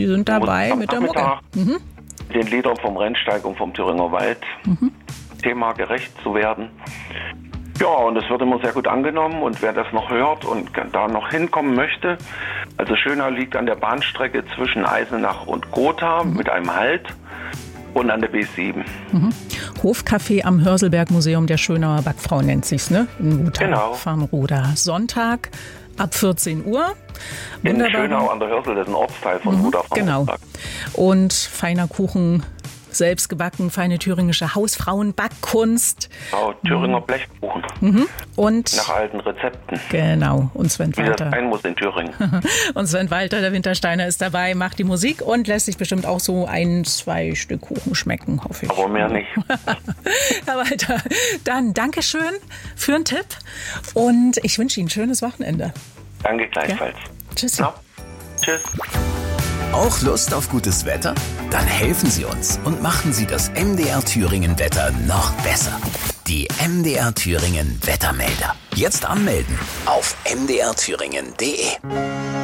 Sie sind dabei mit der Mucke. Den Liedern vom Rennsteig und vom Thüringer Wald Thema gerecht zu werden. Ja, und es wird immer sehr gut angenommen und wer das noch hört und da noch hinkommen möchte, also Schönau liegt an der Bahnstrecke zwischen Eisenach und Gotha mit einem Halt und an der B7. Hofcafé am Hörselberg-Museum der Schönauer Backfrau nennt sich's, ne? In Gotha, Genau. Farnroda. Sonntag ab 14 Uhr. In Schönau an der Hörsel, das ist ein Ortsteil von Gotha. Genau. Und feiner Kuchen, selbst gebacken, feine thüringische Hausfrauenbackkunst. Genau, Thüringer Blechkuchen. Und Nach alten Rezepten. genau. Und Sven Wie das Walter. sein muss in Thüringen. Und Sven Walter, der Wintersteiner, ist dabei, macht die Musik und lässt sich bestimmt auch so 1-2 Stück Kuchen schmecken, hoffe ich. Aber mehr nicht. Herr Walter, dann Dankeschön für den Tipp und ich wünsche Ihnen ein schönes Wochenende. Danke gleichfalls. Tschüss. Na, tschüss. Auch Lust auf gutes Wetter? Dann helfen Sie uns und machen Sie das MDR Thüringen Wetter noch besser. Die MDR Thüringen Wettermelder. Jetzt anmelden auf mdrthüringen.de.